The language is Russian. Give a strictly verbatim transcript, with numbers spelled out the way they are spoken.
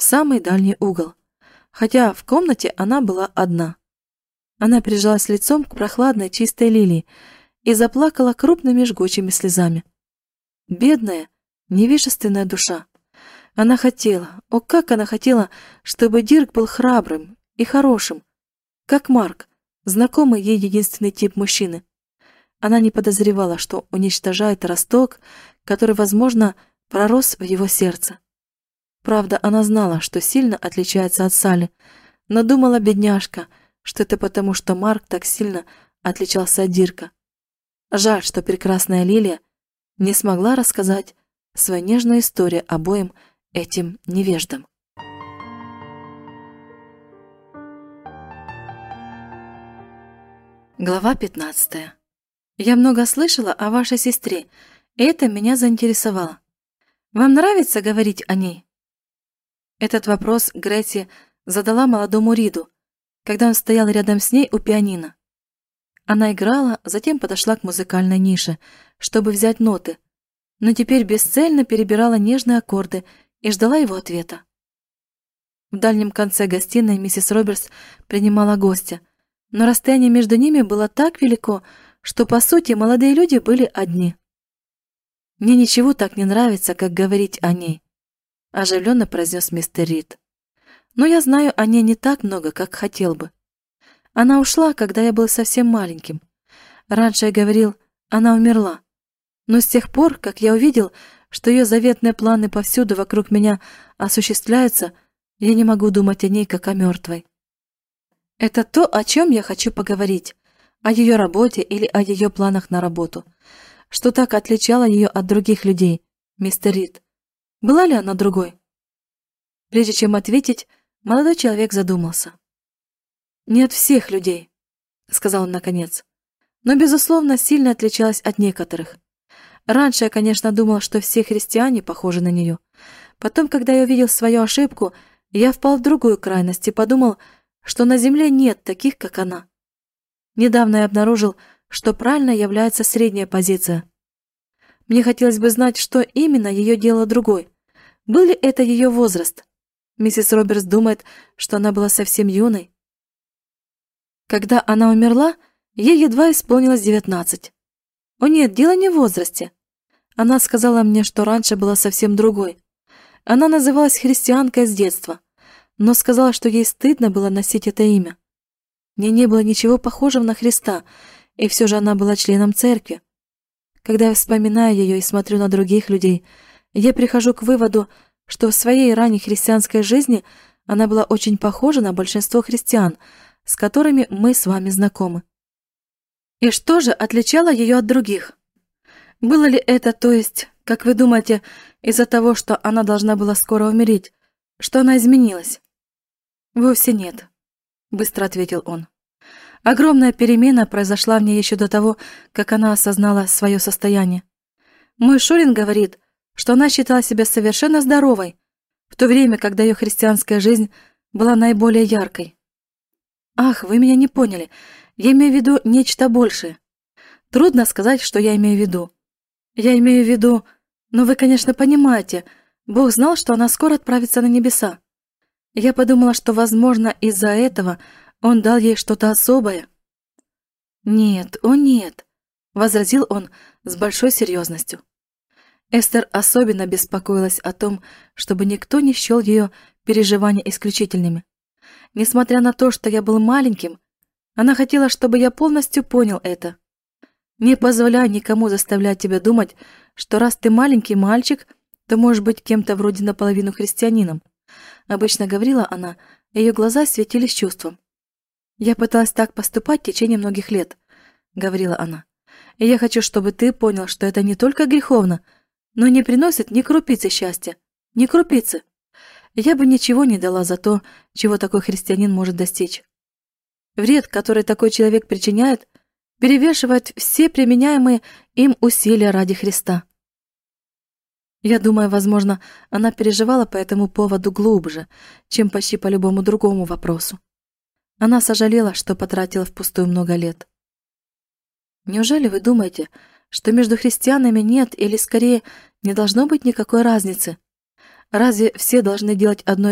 в самый дальний угол, хотя в комнате она была одна. Она прижалась лицом к прохладной чистой лилии и заплакала крупными жгучими слезами. Бедная, невежественная душа. Она хотела, о, как она хотела, чтобы Дирк был храбрым и хорошим, как Марк, знакомый ей единственный тип мужчины. Она не подозревала, что уничтожает росток, который, возможно, пророс в его сердце. Правда, она знала, что сильно отличается от Салли, но думала бедняжка, что это потому, что Марк так сильно отличался от Дирка. Жаль, что прекрасная Лилия не смогла рассказать свою нежную историю обоим этим невеждам. Глава пятнадцатая. Я много слышала о вашей сестре, и это меня заинтересовало. Вам нравится говорить о ней? Этот вопрос Гретти задала молодому Риду, когда он стоял рядом с ней у пианино. Она играла, затем подошла к музыкальной нише, чтобы взять ноты, но теперь бесцельно перебирала нежные аккорды и ждала его ответа. В дальнем конце гостиной миссис Робертс принимала гостя, но расстояние между ними было так велико, что, по сути, молодые люди были одни. «Мне ничего так не нравится, как говорить о ней», – оживленно произнес мистер Рид. «Но я знаю о ней не так много, как хотел бы. Она ушла, когда я был совсем маленьким. Раньше я говорил, она умерла. Но с тех пор, как я увидел, что ее заветные планы повсюду вокруг меня осуществляются, я не могу думать о ней, как о мертвой. Это то, о чем я хочу поговорить, о ее работе или о ее планах на работу. Что так отличало ее от других людей, мистер Рид? Была ли она другой?» Прежде чем ответить, молодой человек задумался. «Не от всех людей», — сказал он наконец, «но, безусловно, сильно отличалась от некоторых. Раньше я, конечно, думал, что все христиане похожи на нее. Потом, когда я увидел свою ошибку, я впал в другую крайность и подумал, что на земле нет таких, как она. Недавно я обнаружил, что правильно является средняя позиция. Мне хотелось бы знать, что именно ее делало другой. Был ли это ее возраст? Миссис Робертс думает, что она была совсем юной. Когда она умерла, ей едва исполнилось девятнадцать. О нет, дело не в возрасте. Она сказала мне, что раньше была совсем другой. Она называлась христианкой с детства, но сказала, что ей стыдно было носить это имя. Мне не было ничего похожего на Христа, и все же она была членом церкви. Когда я вспоминаю ее и смотрю на других людей, я прихожу к выводу, что в своей ранней христианской жизни она была очень похожа на большинство христиан, с которыми мы с вами знакомы. И что же отличало ее от других? Было ли это, то есть, как вы думаете, из-за того, что она должна была скоро умереть, что она изменилась? Вовсе нет, быстро ответил он. Огромная перемена произошла в ней еще до того, как она осознала свое состояние. Мой Шурин говорит, что она считала себя совершенно здоровой, в то время, когда ее христианская жизнь была наиболее яркой. Ах, вы меня не поняли, я имею в виду нечто большее. Трудно сказать, что я имею в виду. Я имею в виду, но вы, конечно, понимаете, Бог знал, что она скоро отправится на небеса. Я подумала, что, возможно, из-за этого Он дал ей что-то особое. «Нет, о нет», — возразил он с большой серьезностью. Эстер особенно беспокоилась о том, чтобы никто не счел ее переживания исключительными. Несмотря на то, что я был маленьким, она хотела, чтобы я полностью понял это. Не позволяй никому заставлять тебя думать, что раз ты маленький мальчик, то можешь быть кем-то вроде наполовину христианином. Обычно говорила она, ее глаза светились чувством. «Я пыталась так поступать в течение многих лет», — говорила она. «И я хочу, чтобы ты понял, что это не только греховно, но не приносит ни крупицы счастья, ни крупицы. Я бы ничего не дала за то, чего такой христианин может достичь. Вред, который такой человек причиняет, перевешивает все применяемые им усилия ради Христа». Я думаю, возможно, она переживала по этому поводу глубже, чем почти по любому другому вопросу. Она сожалела, что потратила впустую много лет. Неужели вы думаете, что между христианами нет или, скорее, не должно быть никакой разницы? Разве все должны делать одно